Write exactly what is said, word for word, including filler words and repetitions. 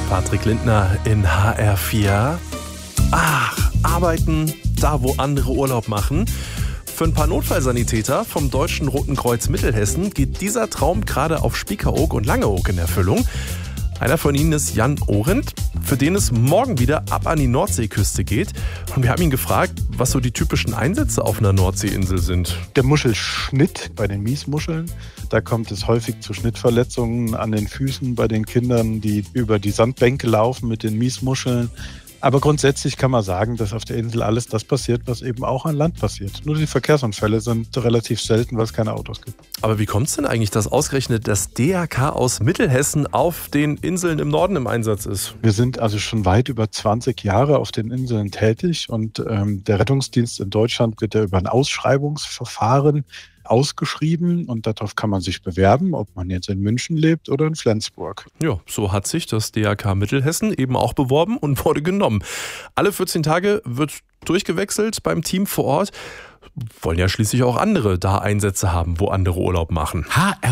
Patrick Lindner in H R vier. Ach, arbeiten da, wo andere Urlaub machen. Für ein paar Notfallsanitäter vom Deutschen Roten Kreuz Mittelhessen geht dieser Traum gerade auf Spiekeroog und Langeoog in Erfüllung. Einer von ihnen ist Jan Orendt, für den es morgen wieder ab an die Nordseeküste geht. Und wir haben ihn gefragt, was so die typischen Einsätze auf einer Nordseeinsel sind. Der Muschelschnitt bei den Miesmuscheln. Da kommt es häufig zu Schnittverletzungen an den Füßen bei den Kindern, die über die Sandbänke laufen mit den Miesmuscheln. Aber grundsätzlich kann man sagen, dass auf der Insel alles das passiert, was eben auch an Land passiert. Nur die Verkehrsunfälle sind relativ selten, weil es keine Autos gibt. Aber wie kommt es denn eigentlich, dass ausgerechnet das D R K aus Mittelhessen auf den Inseln im Norden im Einsatz ist? Wir sind also schon weit über zwanzig Jahre auf den Inseln tätig und ähm, der Rettungsdienst in Deutschland wird ja über ein Ausschreibungsverfahren ausgeschrieben und darauf kann man sich bewerben, ob man jetzt in München lebt oder in Flensburg. Ja, so hat sich das D R K Mittelhessen eben auch beworben und wurde genommen. Alle vierzehn Tage wird durchgewechselt beim Team vor Ort. Wollen ja schließlich auch andere da Einsätze haben, wo andere Urlaub machen. H R